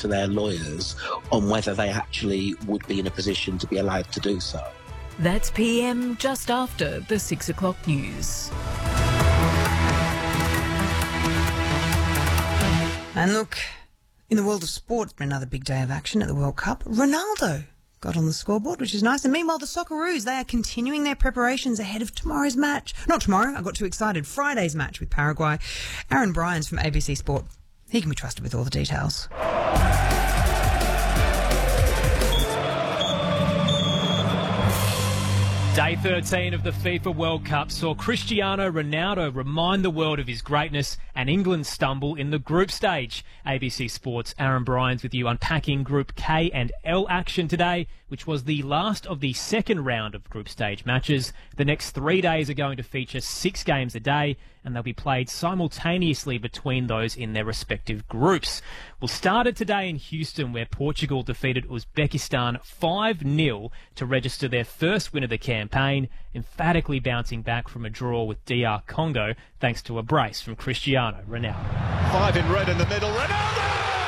to their lawyers on whether they actually would be in a position to be allowed to do so. That's PM just after the 6 o'clock news. And look, in the world of sport, it's been another big day of action at the World Cup. Ronaldo got on the scoreboard, which is nice. And meanwhile, the Socceroos, they are continuing their preparations ahead of tomorrow's match. Not tomorrow, I got too excited. Friday's match with Paraguay. Aaron Bryans from ABC Sport. He can be trusted with all the details. Day 13 of the FIFA World Cup saw Cristiano Ronaldo remind the world of his greatness and England stumble in the group stage. ABC Sports' Aaron Bryans with you unpacking Group K and L action today, which was the last of the second round of group stage matches. The next 3 days are going to feature 6 games a day, and they'll be played simultaneously between those in their respective groups. We'll start it today in Houston, where Portugal defeated Uzbekistan 5-0 to register their first win of the campaign, emphatically bouncing back from a draw with DR Congo thanks to a brace from Cristiano Ronaldo. 5 in red in the middle, Ronaldo!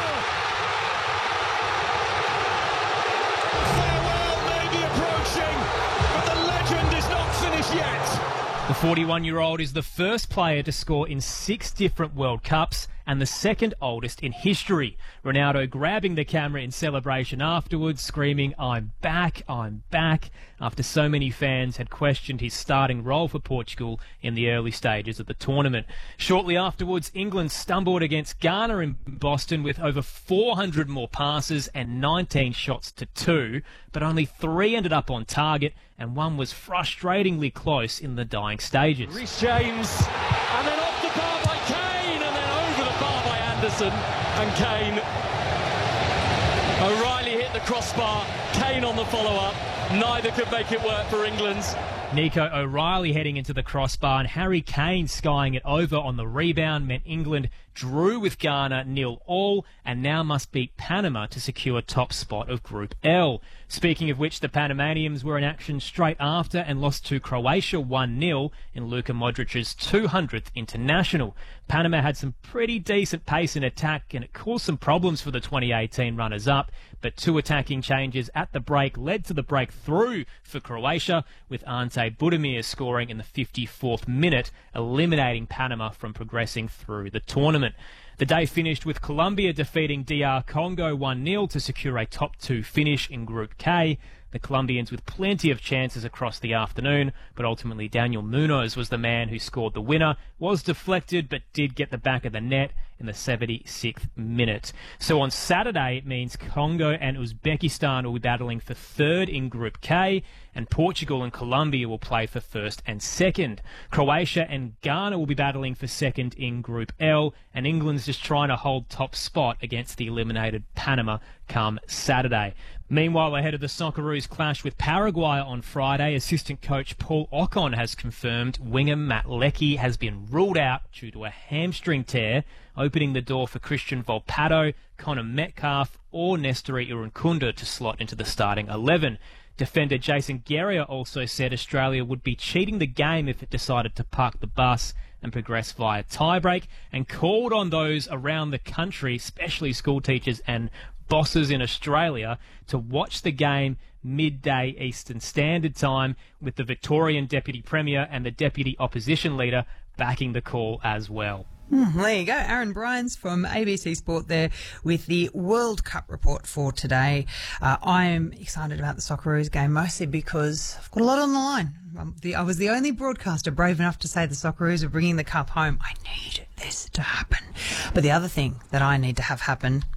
Farewell may be approaching, but the legend is not finished yet. The 41-year-old is the first player to score in 6 different World Cups and the second oldest in history. Ronaldo grabbing the camera in celebration afterwards, screaming, I'm back, after so many fans had questioned his starting role for Portugal in the early stages of the tournament. Shortly afterwards, England stumbled against Ghana in Boston with over 400 more passes and 19 shots to 2, but only 3 ended up on target, and one was frustratingly close in the dying stages. Reece James, and then off the bar by Kane, and then over the bar by Anderson, and Kane. O'Reilly hit the crossbar, Kane on the follow-up. Neither could make it work for England. Nico O'Reilly heading into the crossbar and Harry Kane skying it over on the rebound meant England drew with Ghana 0-0 and now must beat Panama to secure top spot of Group L. Speaking of which, the Panamanians were in action straight after and lost to Croatia 1-0 in Luka Modric's 200th international. Panama had some pretty decent pace in attack and it caused some problems for the 2018 runners-up, but 2 attacking changes at the break led to the breakthrough for Croatia, with Ante Budimir scoring in the 54th minute, eliminating Panama from progressing through the tournament. The day finished with Colombia defeating DR Congo 1-0 to secure a top 2 finish in Group K. The Colombians with plenty of chances across the afternoon, but ultimately Daniel Munoz was the man who scored the winner, was deflected but did get the back of the net in the 76th minute. So on Saturday, it means Congo and Uzbekistan will be battling for third in Group K, and Portugal and Colombia will play for first and second. Croatia and Ghana will be battling for second in Group L, and England's just trying to hold top spot against the eliminated Panama come Saturday. Meanwhile, ahead of the Socceroos clash with Paraguay on Friday, assistant coach Paul Ocon has confirmed winger Matt Leckie has been ruled out due to a hamstring tear, opening the door for Christian Volpato, Connor Metcalf or Nestori Irukunda to slot into the starting 11. Defender Jason Guerrier also said Australia would be cheating the game if it decided to park the bus and progress via tiebreak, and called on those around the country, especially school teachers and bosses in Australia, to watch the game midday Eastern Standard Time, with the Victorian Deputy Premier and the Deputy Opposition Leader backing the call as well. There you go. Aaron Bryans from ABC Sport there with the World Cup report for today. I am excited about the Socceroos game, mostly because I've got a lot on the line. I was the only broadcaster brave enough to say the Socceroos are bringing the cup home. I need this to happen. But the other thing that I need to have happen